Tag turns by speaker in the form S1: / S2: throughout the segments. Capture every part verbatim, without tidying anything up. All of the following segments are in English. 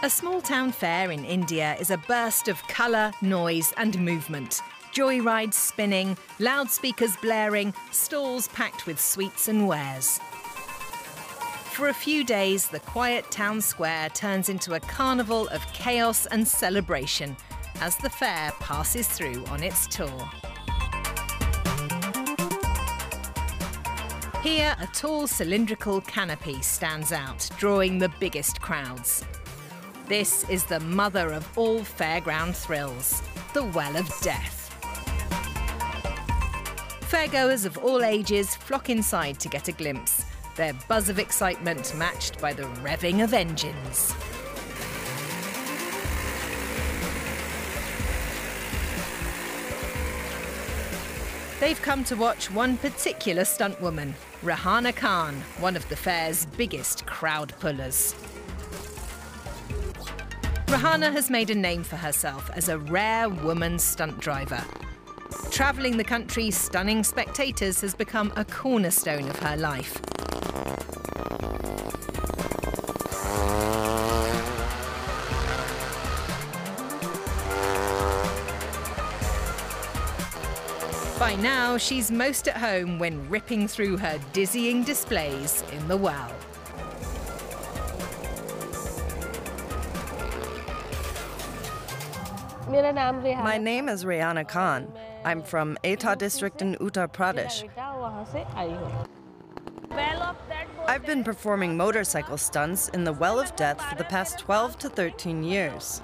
S1: A small-town fair in India is a burst of colour, noise and movement. Joyrides spinning, loudspeakers blaring, stalls packed with sweets and wares. For a few days, the quiet town square turns into a carnival of chaos and celebration as the fair passes through on its tour. Here, a tall cylindrical canopy stands out, drawing the biggest crowds. This is the mother of all fairground thrills, the Well of Death. Fairgoers of all ages flock inside to get a glimpse, their buzz of excitement matched by the revving of engines. They've come to watch one particular stuntwoman, Rahana Khan, one of the fair's biggest crowd pullers. Rahana has made a name for herself as a rare woman stunt driver. Travelling the country stunning spectators has become a cornerstone of her life. By now, she's most at home when ripping through her dizzying displays in the well.
S2: My name is Rahana Khan. I'm from Etah district in Uttar Pradesh. I've been performing motorcycle stunts in the Well of Death for the past twelve to thirteen years.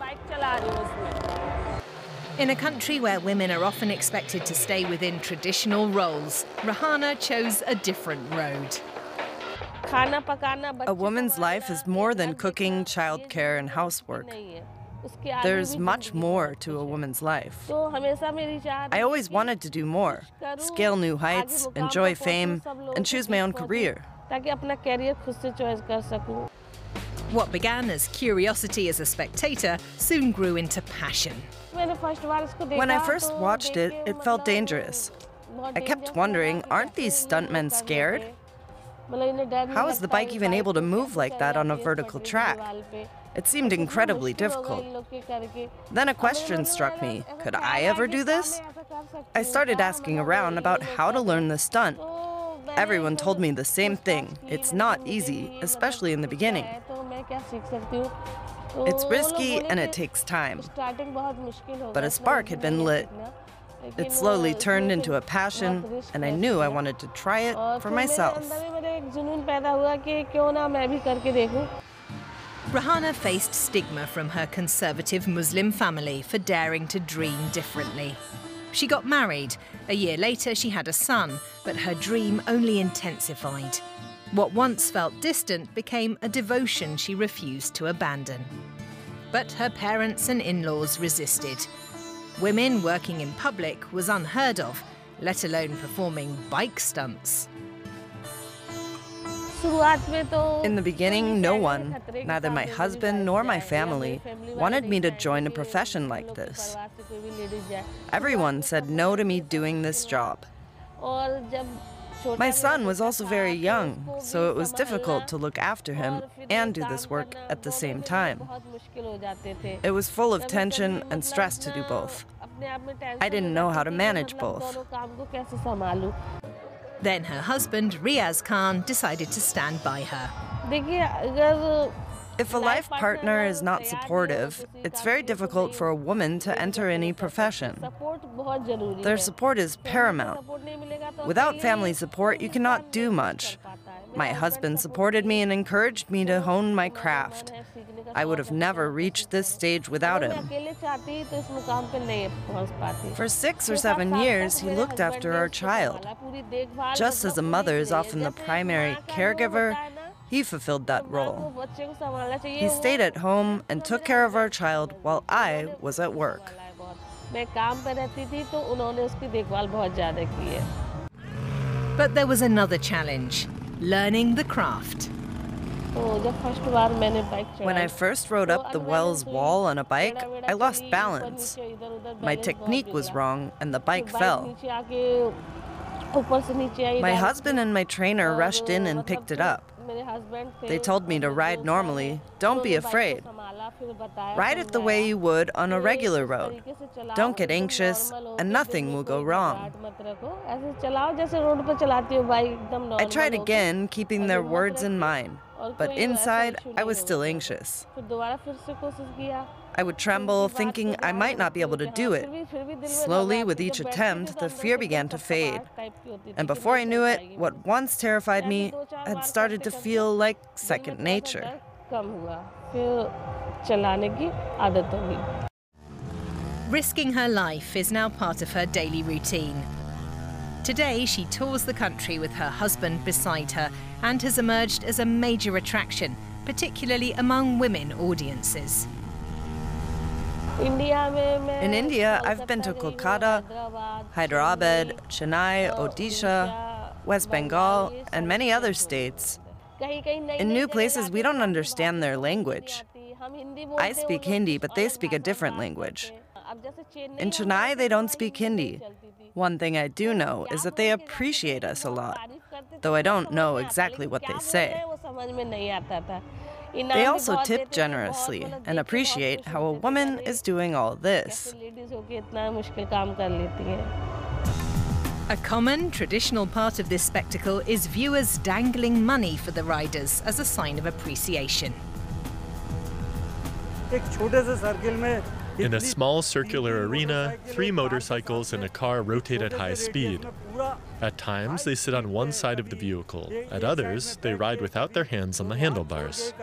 S1: In a country where women are often expected to stay within traditional roles, Rahana chose a different road.
S2: A woman's life is more than cooking, childcare, and housework. There's much more to a woman's life. I always wanted to do more, scale new heights, enjoy fame, and choose my own career.
S1: What began as curiosity as a spectator soon grew into passion.
S2: When I first watched it, it felt dangerous. I kept wondering, aren't these stuntmen scared? How is the bike even able to move like that on a vertical track? It seemed incredibly difficult. Then a question struck me. Could I ever do this? I started asking around about how to learn the stunt. Everyone told me the same thing. It's not easy, especially in the beginning. It's risky and it takes time. But a spark had been lit. It slowly turned into a passion, and I knew I wanted to try it for myself.
S1: Rahana faced stigma from her conservative Muslim family for daring to dream differently. She got married. A year later, she had a son, but her dream only intensified. What once felt distant became a devotion she refused to abandon. But her parents and in-laws resisted. Women working in public was unheard of, let alone performing bike stunts.
S2: In the beginning, no one, neither my husband nor my family, wanted me to join a profession like this. Everyone said no to me doing this job. My son was also very young, so it was difficult to look after him and do this work at the same time. It was full of tension and stress to do both. I didn't know how to manage both.
S1: Then her husband, Riaz Khan, decided to stand by her.
S2: If a life partner is not supportive, it's very difficult for a woman to enter any profession. Their support is paramount. Without family support, you cannot do much. My husband supported me and encouraged me to hone my craft. I would have never reached this stage without him. For six or seven years, he looked after our child. Just as a mother is often the primary caregiver, he fulfilled that role. He stayed at home and took care of our child while I was at work.
S1: But there was another challenge, learning the craft.
S2: When I first rode up the well's wall on a bike, I lost balance. My technique was wrong and the bike fell. My husband and my trainer rushed in and picked it up. They told me to ride normally, don't be afraid. Ride it the way you would on a regular road. Don't get anxious, and nothing will go wrong. I tried again, keeping their words in mind, but inside, I was still anxious. I would tremble, thinking I might not be able to do it. Slowly, with each attempt, the fear began to fade. And before I knew it, what once terrified me had started to feel like second nature.
S1: Risking her life is now part of her daily routine. Today, she tours the country with her husband beside her and has emerged as a major attraction, particularly among women audiences.
S2: In India, I've been to Kolkata, Hyderabad, Chennai, Odisha, West Bengal, and many other states. In new places, we don't understand their language. I speak Hindi, but they speak a different language. In Chennai, they don't speak Hindi. One thing I do know is that they appreciate us a lot, though I don't know exactly what they say. They also tip generously and appreciate how a woman is doing all this.
S1: A common, traditional part of this spectacle is viewers dangling money for the riders as a sign of appreciation.
S3: In a small circular arena, three motorcycles and a car rotate at high speed. At times, they sit on one side of the vehicle. At others, they ride without their hands on the handlebars.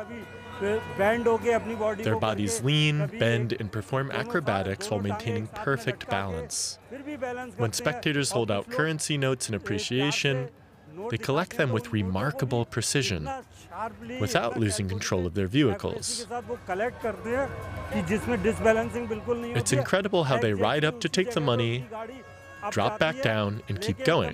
S3: Their bodies lean, bend, and perform acrobatics while maintaining perfect balance. When spectators hold out currency notes in appreciation, they collect them with remarkable precision, without losing control of their vehicles. It's incredible how they ride up to take the money, drop back down, and keep going.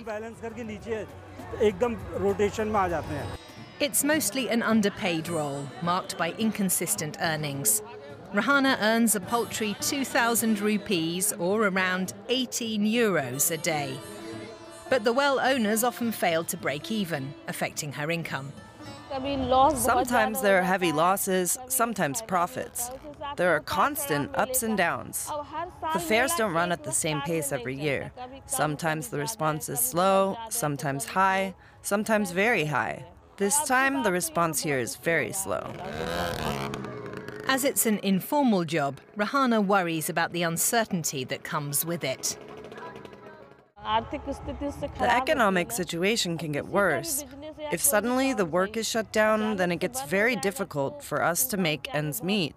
S1: It's mostly an underpaid role, marked by inconsistent earnings. Rahana earns a paltry two thousand rupees, or around eighteen euros a day. But the well owners often fail to break even, affecting her income.
S2: Sometimes there are heavy losses, sometimes profits. There are constant ups and downs. The fairs don't run at the same pace every year. Sometimes the response is slow, sometimes high, sometimes very high. This time, the response here is very slow.
S1: As it's an informal job, Rahana worries about the uncertainty that comes with it.
S2: The economic situation can get worse. If suddenly the work is shut down, then it gets very difficult for us to make ends meet.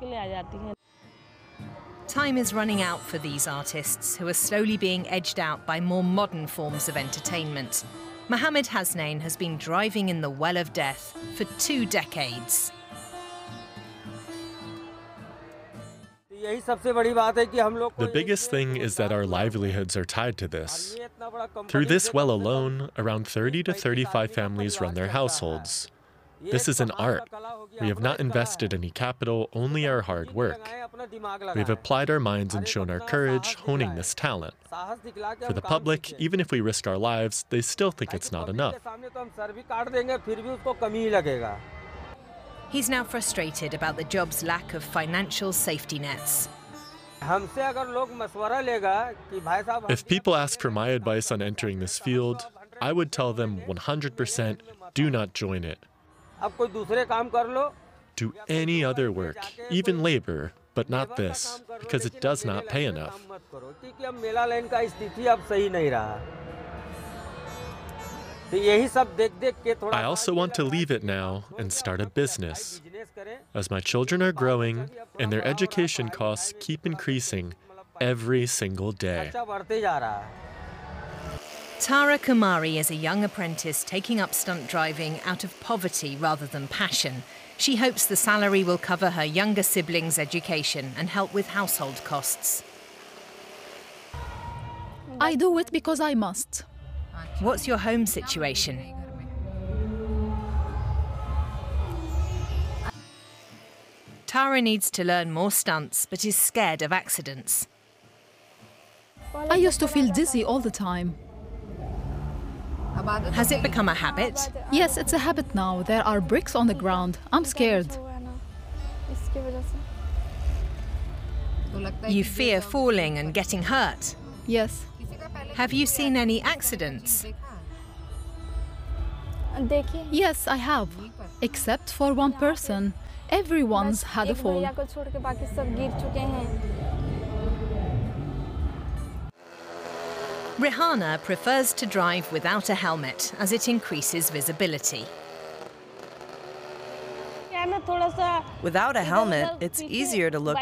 S1: Time is running out for these artists, who are slowly being edged out by more modern forms of entertainment. Mohammed Hasnain has been driving in the well of death for two decades.
S3: The biggest thing is that our livelihoods are tied to this. Through this well alone, around thirty to thirty-five families run their households. This is an art. We have not invested any capital, only our hard work. We have applied our minds and shown our courage, honing this talent. For the public, even if we risk our lives, they still think it's not enough.
S1: He's now frustrated about the job's lack of financial safety nets.
S3: If people ask for my advice on entering this field, I would tell them one hundred percent do not join it. Do any other work, even labor, but not this, because it does not pay enough. I also want to leave it now and start a business. As my children are growing and their education costs keep increasing every single day.
S1: Tara Kumari is a young apprentice taking up stunt driving out of poverty rather than passion. She hopes the salary will cover her younger siblings' education and help with household costs.
S4: I do it because I must.
S1: What's your home situation? Tara needs to learn more stunts, but is scared of accidents.
S4: I used to feel dizzy all the time.
S1: Has it become a habit?
S4: Yes, it's a habit now. There are bricks on the ground. I'm scared.
S1: You fear falling and getting hurt.
S4: Yes.
S1: Have you seen any accidents?
S4: Yes, I have. Except for one person. Everyone's had a fall.
S1: Rihanna prefers to drive without a helmet as it increases visibility.
S2: Without a helmet, it's easier to look